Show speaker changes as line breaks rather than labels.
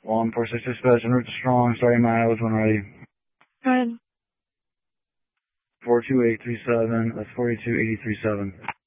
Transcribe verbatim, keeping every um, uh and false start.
one four six dispatch, en route to Strong, starting mileage when ready.
Go ahead.
four two eight three seven, that's four two eight three seven.